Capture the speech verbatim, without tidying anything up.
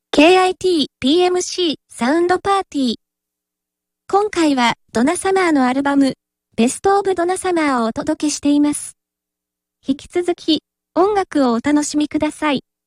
ケーアイティーピーエムシー サウンドパーティー。今回はドナサマーのアルバム、ベストオブドナサマーをお届けしています。引き続き音楽をお楽しみください。